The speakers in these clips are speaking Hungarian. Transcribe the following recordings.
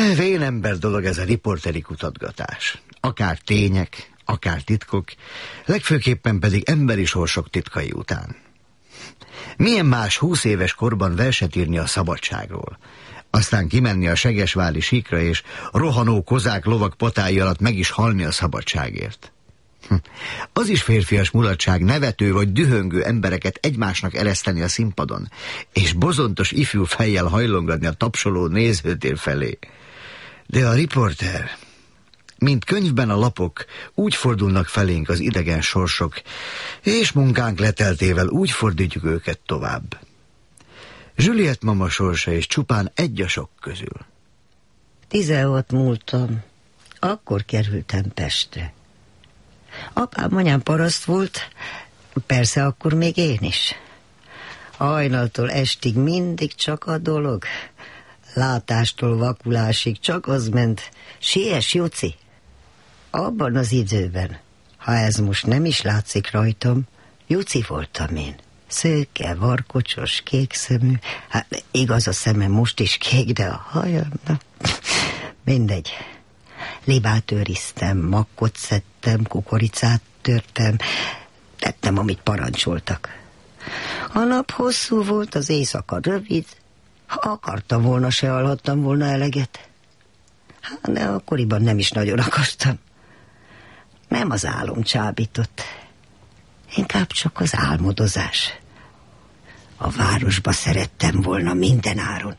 Vénember dolog ez a riporteri kutatgatás. Akár tények, akár titkok, legfőképpen pedig emberi sorsok titkai után. Milyen más 20 éves korban verset írni a szabadságról, aztán kimenni a segesvári síkra és rohanó kozák lovak patái alatt meg is halni a szabadságért. Az is férfias mulatság nevető vagy dühöngő embereket egymásnak ereszteni a színpadon, és bozontos ifjú fejjel hajlongatni a tapsoló nézőtér felé. De a riporter, mint könyvben a lapok, úgy fordulnak felénk az idegen sorsok, és munkánk leteltével úgy fordítjuk őket tovább. Juliette mama sorsa is csupán egy a sok közül. 16 múltam, akkor kerültem Pestre. Apám anyám paraszt volt, persze akkor még én is. Hajnaltól estig mindig csak a dolog. Látástól vakulásig csak az ment. Siess, Juci! Abban az időben, ha ez most nem is látszik rajtam, Juci voltam én. Szőke, varkocsos, kékszemű. Hát igaz, a szemem most is kék, de a hajam, na, mindegy. Libát őriztem, makkot szedtem, kukoricát törtem, tettem, amit parancsoltak. A nap hosszú volt, az éjszaka rövid. Ha akartam volna, se alhattam volna eleget. De akkoriban nem is nagyon akartam. Nem az álom csábított, inkább csak az álmodozás. A városba szerettem volna minden áron.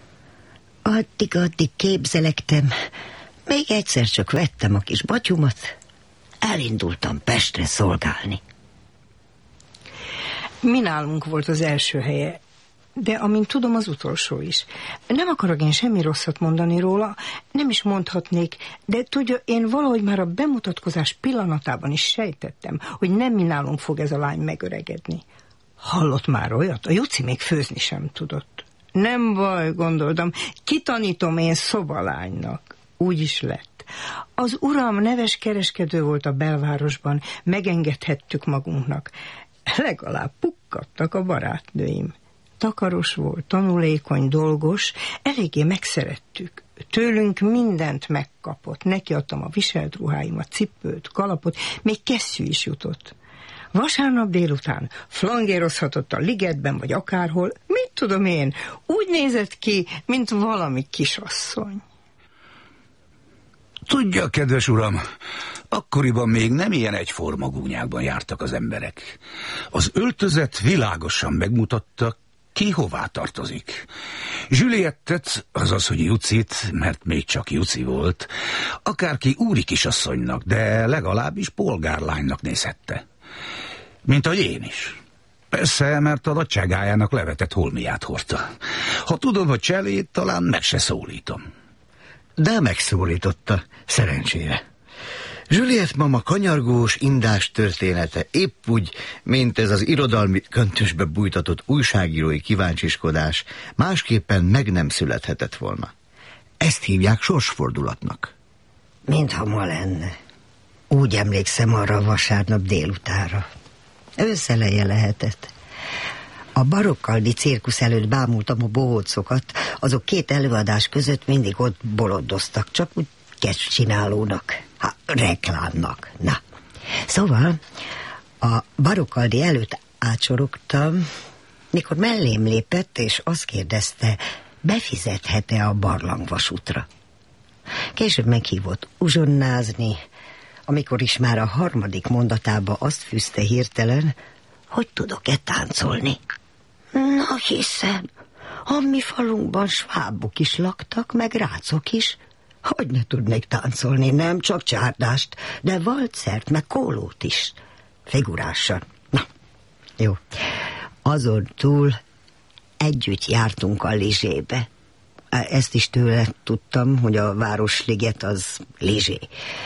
Addig képzelektem, még egyszer csak vettem a kis batyumat, elindultam Pestre szolgálni. Mi nálunk volt az első helye, de amint tudom, az utolsó is. Nem akarok én semmi rosszat mondani róla, nem is mondhatnék, de tudja, én valahogy már a bemutatkozás pillanatában is sejtettem, hogy nem mi nálunk fog ez a lány megöregedni. Hallott már olyat? A Juci még főzni sem tudott. Nem baj, gondoltam, kitanítom én szobalánynak. Úgy is lett. Az uram neves kereskedő volt a belvárosban, megengedhettük magunknak. Legalább pukkadtak a barátnőim. Takaros volt, tanulékony, dolgos, eléggé megszerettük. Tőlünk mindent megkapott. Neki adtam a viselt ruháimat, cipőt, kalapot, még kesztyű is jutott. Vasárnap délután flangérozhatott a ligetben, vagy akárhol, mit tudom én, úgy nézett ki, mint valami kisasszony. Tudja, kedves uram, akkoriban még nem ilyen egyforma gúnyákban jártak az emberek. Az öltözet világosan megmutatta, ki hová tartozik. Juliettet, azaz, hogy Jucit, mert még csak Juci volt, akárki úri kisasszonynak, de legalábbis polgárlánynak nézhette. Mint ahogy én is. Persze, mert a nagyságájának levetett holmiát hordta. Ha tudom, hogy cselét, talán meg se szólítom. De megszólította, szerencsére. Juliette mama kanyargós, indás története épp úgy, mint ez az irodalmi köntösbe bújtatott újságírói kíváncsiskodás, másképpen meg nem születhetett volna. Ezt hívják sorsfordulatnak. Mintha ma lenne. Úgy emlékszem arra a vasárnap délutánra. Őszeleje lehetett. A barokkaldi cirkusz előtt bámultam a bohócokat, azok két előadás között mindig ott bolondoztak, csak úgy csinálónak, reklámnak. Na, szóval a barokkaldi előtt átsorogtam, mikor mellém lépett, és azt kérdezte, befizethet-e a barlangvasútra. Később meghívott uzsonnázni, amikor is már a harmadik mondatába azt fűzte hirtelen, hogy tudok-e táncolni. Na hiszem, a mi falunkban svábok is laktak, meg rácok is. Hogy ne tudnék táncolni, nem csak csárdást, de valcert, meg kólót is. Figurásan. Na, jó. Azon túl együtt jártunk a Lizsébe. Ezt is tőle tudtam, hogy a Városliget az Lizsé.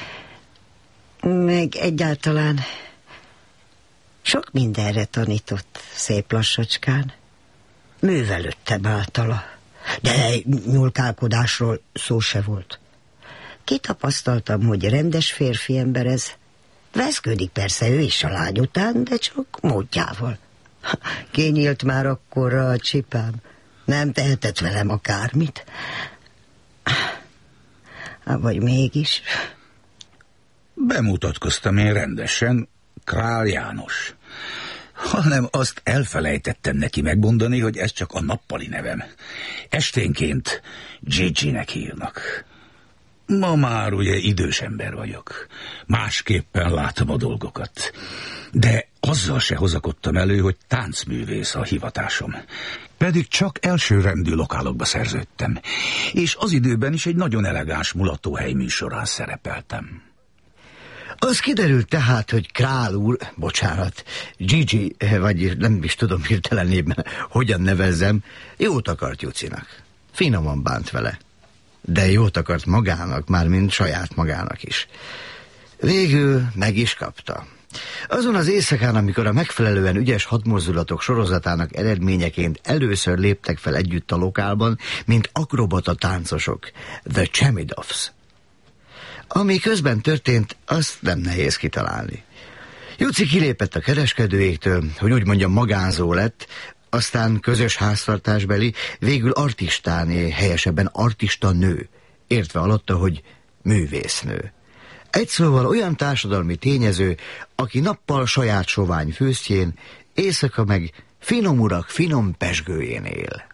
Meg egyáltalán sok mindenre tanított szép lassacskán. Művelődtem általa, de nyúlkálkodásról szó se volt. Kitapasztaltam, hogy rendes férfi ember ez. Veszködik persze ő is a lány után, de csak módjával. Kinyílt már akkorra a csipám. Nem tehetett velem akármit. Vagy mégis? Bemutatkoztam én rendesen, Král János. Hanem azt elfelejtettem neki megmondani, hogy ez csak a nappali nevem. Esténként Gigi-nek hívnak. Ma már ugye idős ember vagyok. Másképpen látom a dolgokat. De azzal se hozakodtam elő, hogy táncművész a hivatásom. Pedig csak elsőrendű lokálokba szerződtem. És az időben is egy nagyon elegáns mulatóhely műsorán szerepeltem. Az kiderült tehát, hogy Král úr, bocsánat, Gigi, vagy nem is tudom hirtelenében, hogyan nevezzem, jót akart Jucinak. Finoman bánt vele. De jót akart magának, mármint saját magának is. Végül meg is kapta. Azon az éjszakán, amikor a megfelelően ügyes hadmozdulatok sorozatának eredményeként először léptek fel együtt a lokálban, mint akrobata táncosok, The Chemidovs. Ami közben történt, azt nem nehéz kitalálni. Juci kilépett a kereskedőjéktől, hogy úgy mondjam magánzó lett, aztán közös háztartásbeli, végül artistáné, helyesebben artista nő, értve alatta, hogy művésznő. Egy szóval olyan társadalmi tényező, aki nappal saját sovány főztjén, éjszaka meg finom urak finom pezsgőjén él.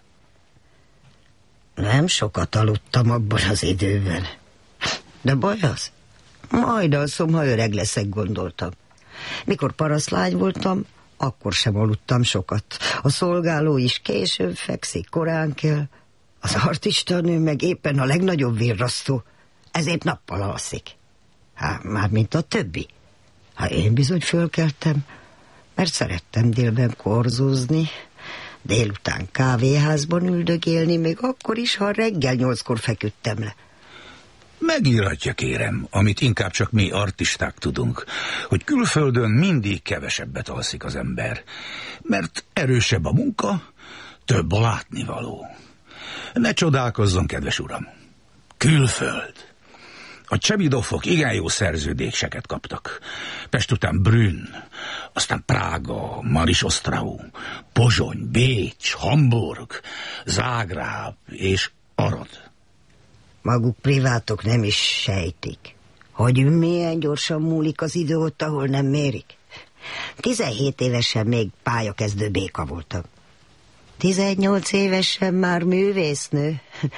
Nem sokat aludtam abban az időben. De baj az? Majd alszom, ha öreg leszek, gondoltam. Mikor parasztlány voltam, akkor sem aludtam sokat. A szolgáló is későn fekszik, korán kell. Az artistanő meg éppen a legnagyobb virrasztó, ezért nappal alszik. Mármint a többi. Én bizony fölkeltem, mert szerettem délben korzózni, délután kávéházban üldögélni, még akkor is, ha reggel 8-kor feküdtem le. Megírhatja, kérem, amit inkább csak mi artisták tudunk, hogy külföldön mindig kevesebbet alszik az ember, mert erősebb a munka, több a látnivaló. Ne csodálkozzon, kedves uram. Külföld. A Chemidovok igen jó szerződéseket kaptak. Pest után Brünn, aztán Prága, Marisosztrau, Pozsony, Bécs, Hamburg, Zágráb és Arad. Maguk privátok nem is sejtik, hogy milyen gyorsan múlik az idő ott, ahol nem mérik. 17 évesen még pályakezdő béka voltam. 18 évesen már művésznő.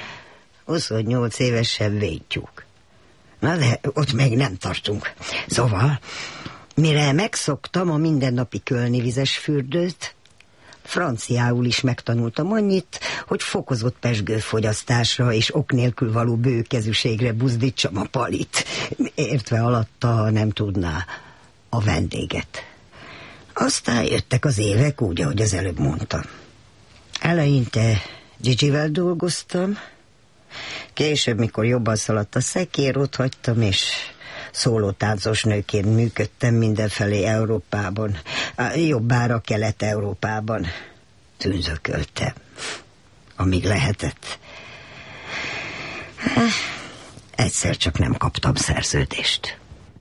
28 évesen védtyúk. Na de ott még nem tartunk. Szóval, mire megszoktam a mindennapi kölni vizes fürdőt, franciául is megtanultam annyit, hogy fokozott pezsgőfogyasztásra és ok nélkül való bőkezűségre buzdítsam a palit. Értve alatta nem tudná a vendéget. Aztán jöttek az évek úgy, ahogy az előbb mondtam. Eleinte Gigivel dolgoztam, később, mikor jobban szaladt a szekér, ott hagytam, és szólótáncos nőként működtem mindenfelé Európában, jobbára Kelet-Európában. Tűnzököltem, amíg lehetett. Egyszer csak nem kaptam szerződést.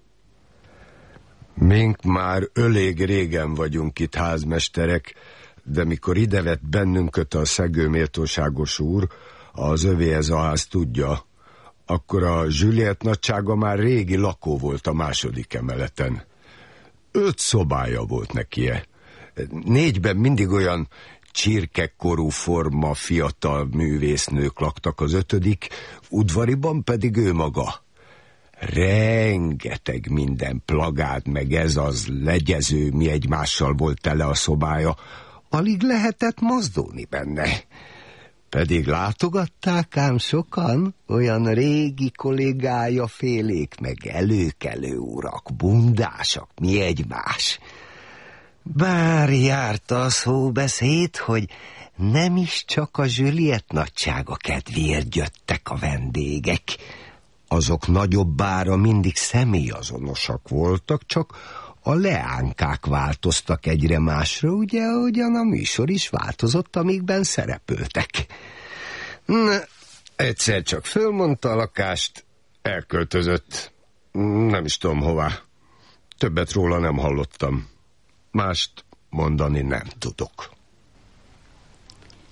Mink már elég régen vagyunk itt házmesterek, de mikor idevett bennünket a szegő méltóságos úr, az övéhez a ház tudja, akkor a Juliet nagysága már régi lakó volt a második emeleten. 5 szobája volt nekie. 4-ben mindig olyan csirkekorú forma fiatal művésznők laktak, az 5. udvariban pedig ő maga. Rengeteg minden plagát, meg ez az legyező, mi egymással volt tele a szobája. Alig lehetett mozdulni benne. Pedig látogatták ám sokan, olyan régi kollégája félék, meg előkelő urak, bundásak, mi egymás. Bár járt a szóbeszéd, hogy nem is csak a Juliet nagysága kedvéért jöttek a vendégek. Azok nagyobbára mindig személyazonosak voltak, csak a leánkák változtak egyre másra, ugye, ahogyan a műsor is változott, amikben szerepeltek. Na, egyszer csak fölmondta a lakást, elköltözött. Nem is tudom hová. Többet róla nem hallottam. Mást mondani nem tudok.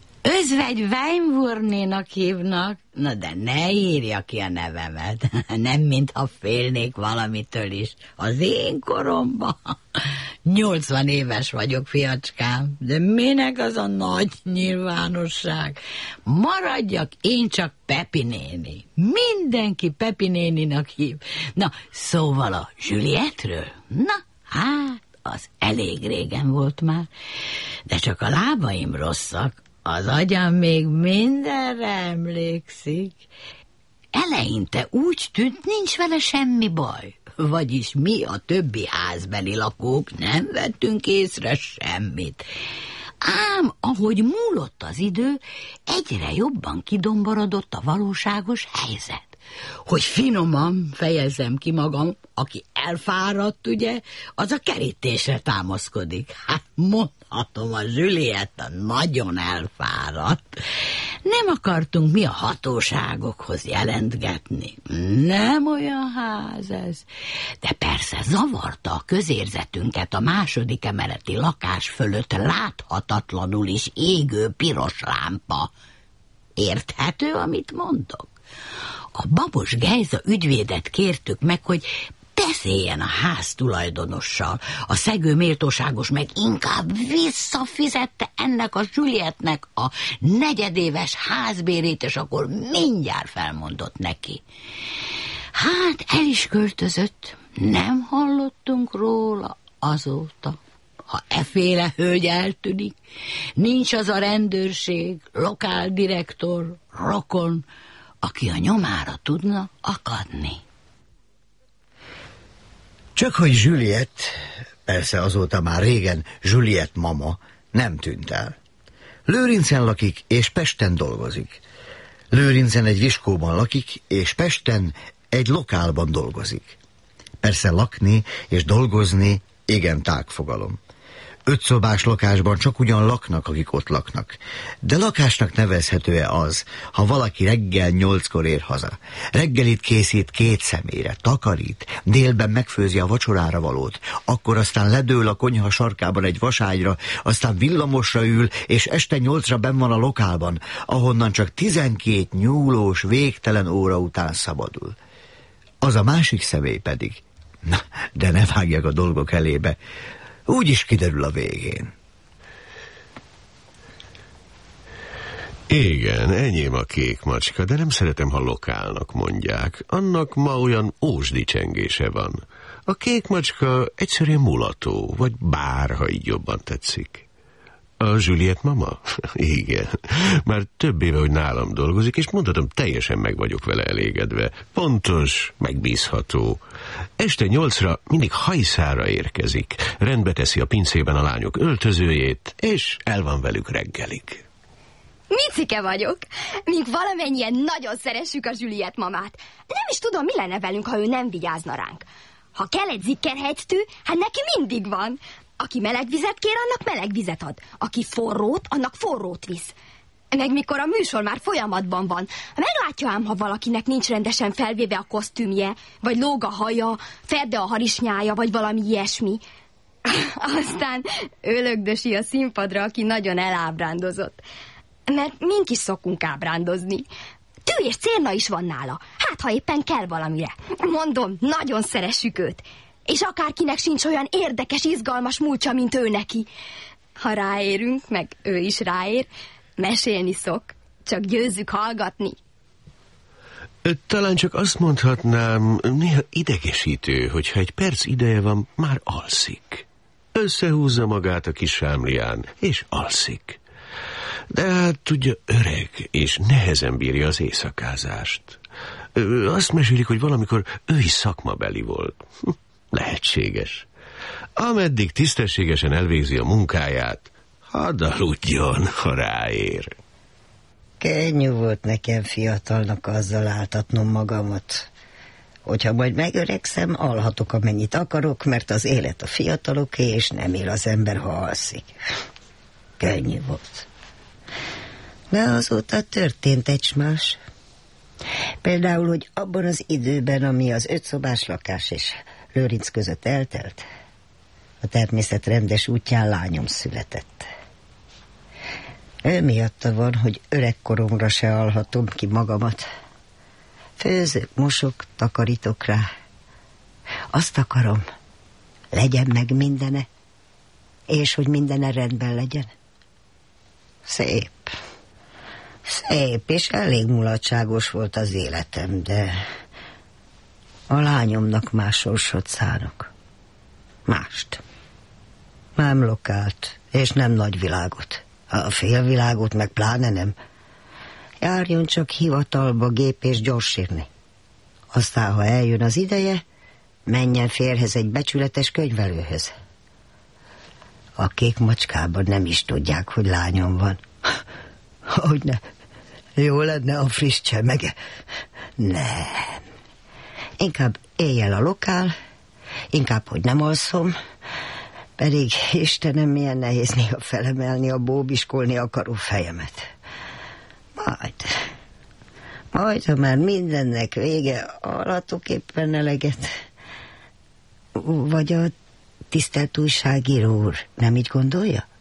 Özvegy Weinwurnénak hívnak. Na de ne írja ki a nevemet. Nem mintha félnék valamitől is. Az én koromban. 80 éves vagyok, fiacskám. De minek az a nagy nyilvánosság? Maradjak én csak Pepi néni. Mindenki Pepi néninak hív. Na, szóval a Julietről? Na, hát, az elég régen volt már. De csak a lábaim rosszak. Az agyam még mindenre emlékszik. Eleinte úgy tűnt, nincs vele semmi baj. Vagyis mi, a többi házbeli lakók nem vettünk észre semmit. Ám, ahogy múlott az idő, egyre jobban kidomborodott a valóságos helyzet. Hogy finoman fejezzem ki magam, aki elfáradt, ugye, az a kerítésre támaszkodik. Hát mondhatom, a Julietta nagyon elfáradt. Nem akartunk mi a hatóságokhoz jelentgetni. Nem olyan ház ez. De persze zavarta a közérzetünket a második emeleti lakás fölött láthatatlanul is égő piros lámpa. Érthető, amit mondok? A Babos Gejza ügyvédet kértük meg, hogy beszéljen a ház tulajdonossal. A szegő méltóságos meg inkább visszafizette ennek a Julietnek a negyedéves házbérét, és akkor mindjárt felmondott neki. Hát el is költözött, nem hallottunk róla azóta. Ha efféle hölgy eltűnik, nincs az a rendőrség, lokáldirektor, rokon, aki a nyomára tudna akadni. Csak hogy Juliette, persze azóta már régen Juliette mama, nem tűnt el. Lőrincen lakik, és Pesten dolgozik. Lőrincen egy viskóban lakik, és Pesten egy lokálban dolgozik. Persze lakni és dolgozni igen tág fogalom. 5 szobás lakásban csak ugyan laknak, akik ott laknak. De lakásnak nevezhető-e az, ha valaki reggel 8-kor ér haza, reggelit készít 2 személyre, takarít, délben megfőzi a vacsorára valót, akkor aztán ledől a konyha sarkában egy vaságyra, aztán villamosra ül, és este 8-ra benn van a lokálban, ahonnan csak 12 nyúlós, végtelen óra után szabadul. Az a másik személy pedig, na, de ne vágjak a dolgok elébe, úgy is kiderül a végén. Igen, enyém a kék macska, de nem szeretem, ha lokálnak mondják. Annak ma olyan ósdi csengése van. A kék macska egyszerűen mulató, vagy bár, ha így jobban tetszik. A Juliette mama? Igen. Már több éve, hogy nálam dolgozik, és mondhatom, teljesen meg vagyok vele elégedve. Pontos, megbízható. Este 8-ra mindig hajszára érkezik. Rendbe teszi a pincében a lányok öltözőjét, és el van velük reggelig. Micike vagyok. Mink valamennyien nagyon szeressük a Juliette mamát. Nem is tudom, mi lenne velünk, ha ő nem vigyázna ránk. Ha kell egy zikkerhegytű, hát neki mindig van. Aki meleg vizet kér, annak meleg vizet ad. Aki forrót, annak forrót visz. Meg mikor a műsor már folyamatban van, meglátja ám, ha valakinek nincs rendesen felvéve a kosztümje, vagy lóg a haja, ferde a harisnyája, vagy valami ilyesmi. Aztán ölögdösi a színpadra, aki nagyon elábrándozott. Mert mink is szokunk ábrándozni. Tű és cérna is van nála. Hát, ha éppen kell valamire. Mondom, nagyon szeressük őt. És akárkinek sincs olyan érdekes, izgalmas múltja, mint ő neki. Ha ráérünk, meg ő is ráér, mesélni szok. Csak győzzük hallgatni. Talán csak azt mondhatnám, néha idegesítő, hogyha egy perc ideje van, már alszik. Összehúzza magát a kis sámlián, és alszik. De hát tudja, öreg, és nehezen bírja az éjszakázást. Azt mesélik, hogy valamikor ő is szakmabeli volt. Lehetséges. Ameddig tisztességesen elvégzi a munkáját, hadd aludjon, ha ráér. Könnyű volt nekem fiatalnak azzal áltatnom magamat, hogyha majd megöregszem, alhatok, amennyit akarok, mert az élet a fiataloké, és nem él az ember, ha alszik. Könnyű volt. De azóta történt egy más. Például, hogy abban az időben, ami az 5 szobás lakás és Lőrinc között eltelt, a természet rendes útján lányom született. Ő miatta van, hogy öregkoromra se alhatom ki magamat. Főzök, mosok, takarítok rá. Azt akarom, legyen meg mindene, és hogy mindene rendben legyen. Szép, és elég mulatságos volt az életem, de a lányomnak más sorsot szánok. Mást. Nem lokált, és nem nagyvilágot. A félvilágot meg pláne nem. Járjon csak hivatalba gép és gyorsírni. Aztán, ha eljön az ideje, menjen férhez egy becsületes könyvelőhöz. A kék macskában nem is tudják, hogy lányom van. Hogyne, jó lenne a friss csemege. Nem. Inkább éjjel a lokál, inkább, hogy nem alszom, pedig Istenem, milyen nehéz néha felemelni a bóbiskolni akaró fejemet. Majd, ha már mindennek vége, alatok éppen eleget. Vagy a tisztelt újságíró úr nem így gondolja?